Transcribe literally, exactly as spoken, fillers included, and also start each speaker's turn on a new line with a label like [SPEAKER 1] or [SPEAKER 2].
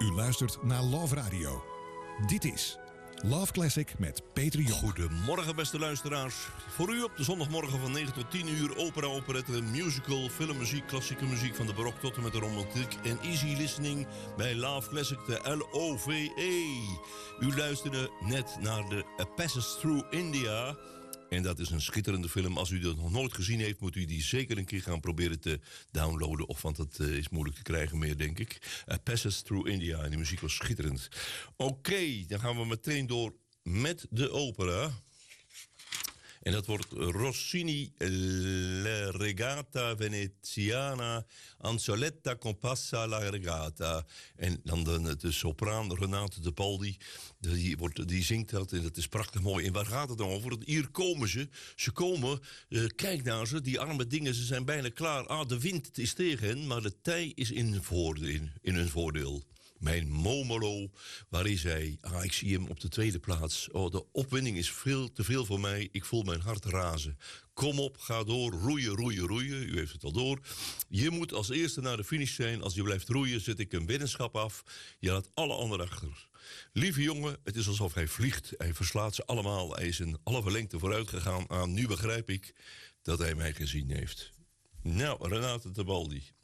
[SPEAKER 1] U luistert naar Love Radio. Dit is Love Classic met Peter Jong.
[SPEAKER 2] Goedemorgen beste luisteraars. Voor u op de zondagmorgen van negen tot tien uur opera, operette, musical, filmmuziek, klassieke muziek van de barok tot en met de romantiek en easy listening bij Love Classic, de L O V E. U luisterde net naar de A Passes Through India. En dat is een schitterende film. Als u dat nog nooit gezien heeft, moet u die zeker een keer gaan proberen te downloaden. Of, want dat uh, is moeilijk te krijgen meer, denk ik. A Passes Through India. En die muziek was schitterend. Oké, okay, dan gaan we meteen door met de opera. En dat wordt Rossini, La Regata Veneziana, Ansoletta Compassa La Regata. En dan de, de sopraan Renate de Paldi, die, wordt, die zingt dat en dat is prachtig mooi. En waar gaat het dan over? Hier komen ze, ze komen, uh, kijk naar ze, die arme dingen, ze zijn bijna klaar. Ah, de wind is tegen hen, maar de tij is in, voordeel, in, in hun voordeel. Mijn Momolo, waar is hij? Ah, ik zie hem op de tweede plaats. Oh, de opwinding is veel te veel voor mij. Ik voel mijn hart razen. Kom op, ga door, roeien, roeien, roeien. U heeft het al door. Je moet als eerste naar de finish zijn. Als je blijft roeien, zet ik een weddenschap af. Je laat alle anderen achter. Lieve jongen, het is alsof hij vliegt. Hij verslaat ze allemaal. Hij is in alle verlengte vooruit gegaan aan. Nu begrijp ik dat hij mij gezien heeft. Nou, Renate de Baldi.